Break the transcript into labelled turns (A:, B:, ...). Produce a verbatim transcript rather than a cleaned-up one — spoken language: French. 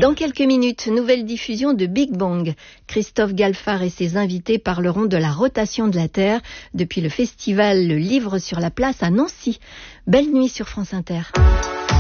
A: Dans quelques minutes, nouvelle diffusion de Big Bang. Christophe Galfard et ses invités parleront de la rotation de la Terre depuis le festival Le Livre sur la Place à Nancy. Belle nuit sur France Inter.